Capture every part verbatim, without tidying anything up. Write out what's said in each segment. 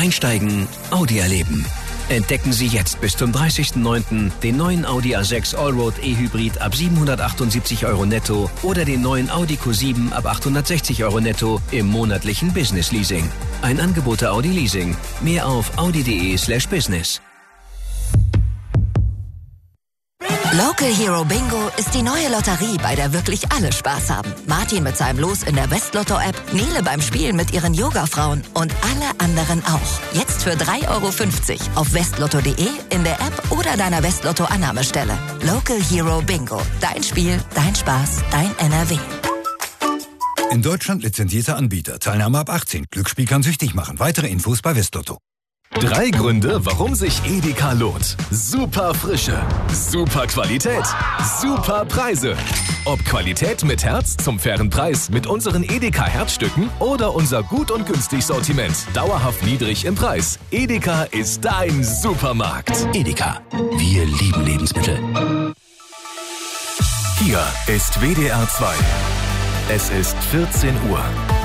Einsteigen, Audi erleben. Entdecken Sie jetzt bis zum dreißigsten neunten den neuen Audi A sechs Allroad E-Hybrid ab siebenhundertachtundsiebzig Euro netto oder den neuen Audi Q sieben ab achthundertsechzig Euro netto im monatlichen Business Leasing. Ein Angebot der Audi Leasing. Mehr auf audi.de slash business. Local Hero Bingo ist die neue Lotterie, bei der wirklich alle Spaß haben. Martin mit seinem Los in der Westlotto-App, Nele beim Spielen mit ihren Yoga-Frauen und alle anderen auch. Jetzt für drei Euro fünfzig auf westlotto punkt de, in der App oder deiner Westlotto-Annahmestelle. Local Hero Bingo. Dein Spiel, dein Spaß, dein N R W. In Deutschland lizenzierter Anbieter. Teilnahme ab achtzehn. Glücksspiel kann süchtig machen. Weitere Infos bei Westlotto. Drei Gründe, warum sich Edeka lohnt. Super Frische, super Qualität, super Preise. Ob Qualität mit Herz zum fairen Preis mit unseren Edeka Herzstücken oder unser gut und günstig Sortiment, dauerhaft niedrig im Preis. Edeka ist dein Supermarkt. Edeka, wir lieben Lebensmittel. Hier ist W D R zwei. Es ist vierzehn Uhr.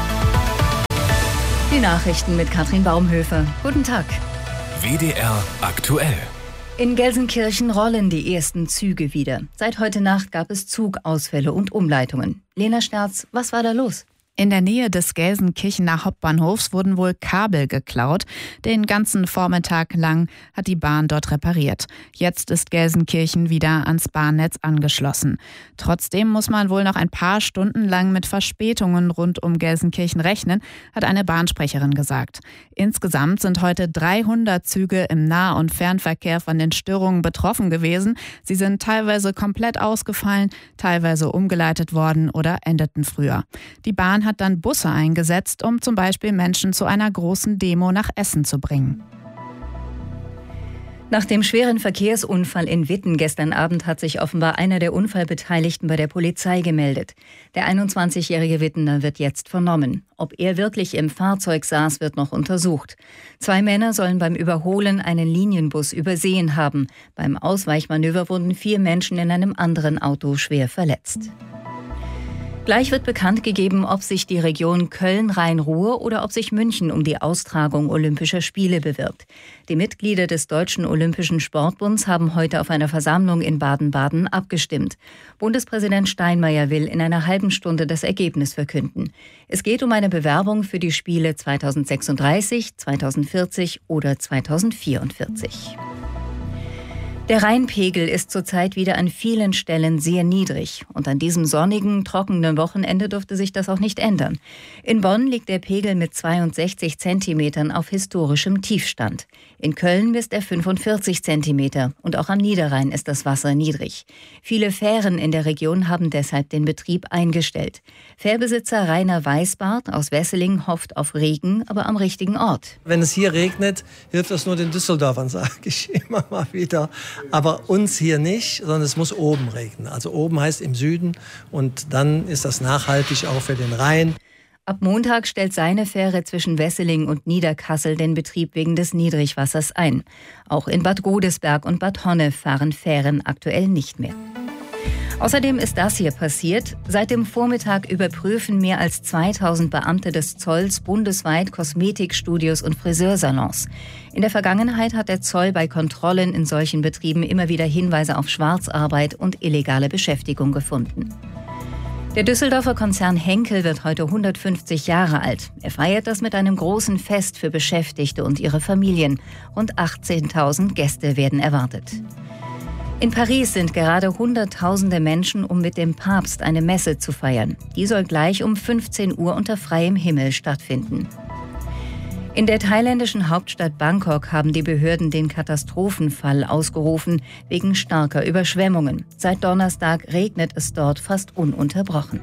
Die Nachrichten mit Katrin Baumhöfer. Guten Tag. W D R aktuell. In Gelsenkirchen rollen die ersten Züge wieder. Seit heute Nacht gab es Zugausfälle und Umleitungen. Lena Sterz, was war da los? In der Nähe des Gelsenkirchener Hauptbahnhofs wurden wohl Kabel geklaut. Den ganzen Vormittag lang hat die Bahn dort repariert. Jetzt ist Gelsenkirchen wieder ans Bahnnetz angeschlossen. Trotzdem muss man wohl noch ein paar Stunden lang mit Verspätungen rund um Gelsenkirchen rechnen, hat eine Bahnsprecherin gesagt. Insgesamt sind heute dreihundert Züge im Nah- und Fernverkehr von den Störungen betroffen gewesen. Sie sind teilweise komplett ausgefallen, teilweise umgeleitet worden oder endeten früher. Die Bahn hat dann Busse eingesetzt, um zum Beispiel Menschen zu einer großen Demo nach Essen zu bringen. Nach dem schweren Verkehrsunfall in Witten gestern Abend hat sich offenbar einer der Unfallbeteiligten bei der Polizei gemeldet. Der einundzwanzigjährige Wittener wird jetzt vernommen. Ob er wirklich im Fahrzeug saß, wird noch untersucht. Zwei Männer sollen beim Überholen einen Linienbus übersehen haben. Beim Ausweichmanöver wurden vier Menschen in einem anderen Auto schwer verletzt. Gleich wird bekannt gegeben, ob sich die Region Köln-Rhein-Ruhr oder ob sich München um die Austragung Olympischer Spiele bewirbt. Die Mitglieder des Deutschen Olympischen Sportbunds haben heute auf einer Versammlung in Baden-Baden abgestimmt. Bundespräsident Steinmeier will in einer halben Stunde das Ergebnis verkünden. Es geht um eine Bewerbung für die Spiele zweitausendsechsunddreißig, zweitausendvierzig oder zweitausendvierundvierzig. Der Rheinpegel ist zurzeit wieder an vielen Stellen sehr niedrig. Und an diesem sonnigen, trockenen Wochenende dürfte sich das auch nicht ändern. In Bonn liegt der Pegel mit zweiundsechzig Zentimetern auf historischem Tiefstand. In Köln misst er fünfundvierzig Zentimeter. Und auch am Niederrhein ist das Wasser niedrig. Viele Fähren in der Region haben deshalb den Betrieb eingestellt. Fährbesitzer Rainer Weißbart aus Wesseling hofft auf Regen, aber am richtigen Ort. Wenn es hier regnet, hilft das nur den Düsseldorfern, sage ich immer mal wieder. Aber uns hier nicht, sondern es muss oben regnen. Also oben heißt im Süden und dann ist das nachhaltig auch für den Rhein. Ab Montag stellt seine Fähre zwischen Wesseling und Niederkassel den Betrieb wegen des Niedrigwassers ein. Auch in Bad Godesberg und Bad Honnef fahren Fähren aktuell nicht mehr. Außerdem ist das hier passiert. Seit dem Vormittag überprüfen mehr als zweitausend Beamte des Zolls bundesweit Kosmetikstudios und Friseursalons. In der Vergangenheit hat der Zoll bei Kontrollen in solchen Betrieben immer wieder Hinweise auf Schwarzarbeit und illegale Beschäftigung gefunden. Der Düsseldorfer Konzern Henkel wird heute hundertfünfzig Jahre alt. Er feiert das mit einem großen Fest für Beschäftigte und ihre Familien. Rund achtzehntausend Gäste werden erwartet. In Paris sind gerade Hunderttausende Menschen, um mit dem Papst eine Messe zu feiern. Die soll gleich um fünfzehn Uhr unter freiem Himmel stattfinden. In der thailändischen Hauptstadt Bangkok haben die Behörden den Katastrophenfall ausgerufen wegen starker Überschwemmungen. Seit Donnerstag regnet es dort fast ununterbrochen.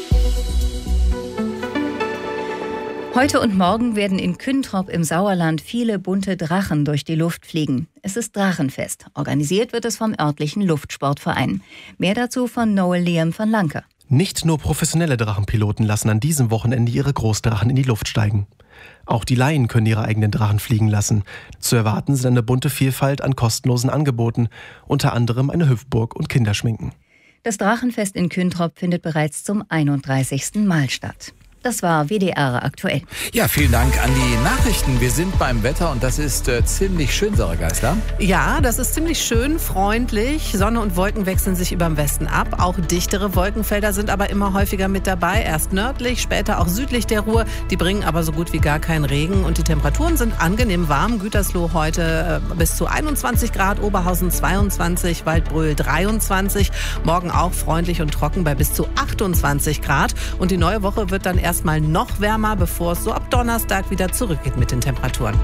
Heute und morgen werden in Küntrop im Sauerland viele bunte Drachen durch die Luft fliegen. Es ist Drachenfest. Organisiert wird es vom örtlichen Luftsportverein. Mehr dazu von Noel Liam van Lanker. Nicht nur professionelle Drachenpiloten lassen an diesem Wochenende ihre Großdrachen in die Luft steigen. Auch die Laien können ihre eigenen Drachen fliegen lassen. Zu erwarten sind eine bunte Vielfalt an kostenlosen Angeboten, unter anderem eine Hüpfburg und Kinderschminken. Das Drachenfest in Küntrop findet bereits zum einunddreißigsten Mal statt. Das war W D R aktuell. Ja, vielen Dank an die Nachrichten. Wir sind beim Wetter und das ist äh, ziemlich schön, Sarah Geisler. Ja, das ist ziemlich schön, freundlich. Sonne und Wolken wechseln sich über den Westen ab. Auch dichtere Wolkenfelder sind aber immer häufiger mit dabei. Erst nördlich, später auch südlich der Ruhr. Die bringen aber so gut wie gar keinen Regen. Und die Temperaturen sind angenehm warm. Gütersloh heute äh, bis zu einundzwanzig Grad, Oberhausen zweiundzwanzig, Waldbröl dreiundzwanzig. Morgen auch freundlich und trocken bei bis zu achtundzwanzig Grad. Und die neue Woche wird dann erst Erstmal noch wärmer, bevor es so ab Donnerstag wieder zurückgeht mit den Temperaturen.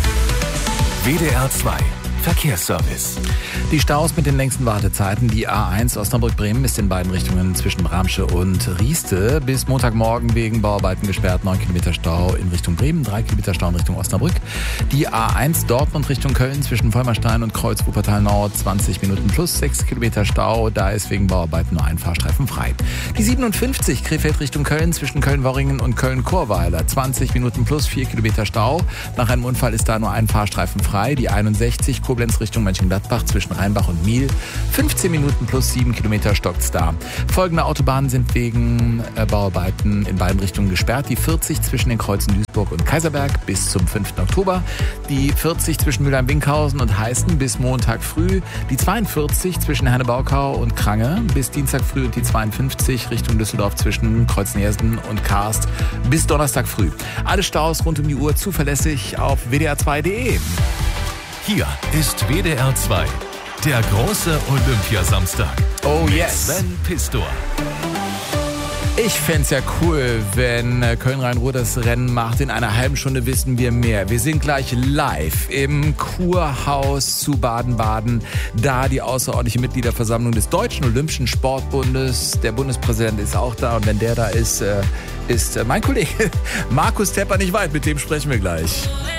W D R zwei Verkehrsservice. Die Staus mit den längsten Wartezeiten. Die A eins Osnabrück-Bremen ist in beiden Richtungen zwischen Bramsche und Rieste bis Montagmorgen wegen Bauarbeiten gesperrt. neun Kilometer Stau in Richtung Bremen, drei Kilometer Stau in Richtung Osnabrück. Die A eins Dortmund Richtung Köln zwischen Vollmerstein und Kreuz Wuppertal Nord zwanzig Minuten plus, sechs Kilometer Stau. Da ist wegen Bauarbeiten nur ein Fahrstreifen frei. Die siebenundfünfzig Krefeld Richtung Köln zwischen Köln-Worringen und Köln-Chorweiler zwanzig Minuten plus, vier Kilometer Stau. Nach einem Unfall ist da nur ein Fahrstreifen frei. Die einundsechzig Koblenz Richtung Mönchengladbach zwischen Rheinbach und Miel. fünfzehn Minuten plus sieben Kilometer stockt's da. Folgende Autobahnen sind wegen äh, Bauarbeiten in beiden Richtungen gesperrt. Die vierzig zwischen den Kreuzen Duisburg und Kaiserberg bis zum fünften Oktober. Die vierzig zwischen Mülheim-Winkhausen und Heißen bis Montag früh. Die zweiundvierzig zwischen Herne-Baukau und Krange bis Dienstag früh. Und die zweiundfünfzig Richtung Düsseldorf zwischen Kreuzniersen und Karst bis Donnerstag früh. Alle Staus rund um die Uhr zuverlässig auf w d r zwei punkt d e. Hier ist W D R zwei, der große Olympiasamstag. Oh yes. Sven Pistor. Ich fänd's ja cool, wenn Köln-Rhein-Ruhr das Rennen macht. In einer halben Stunde wissen wir mehr. Wir sind gleich live im Kurhaus zu Baden-Baden. Da die außerordentliche Mitgliederversammlung des Deutschen Olympischen Sportbundes. Der Bundespräsident ist auch da und wenn der da ist, ist mein Kollege Markus Tepper nicht weit. Mit dem sprechen wir gleich.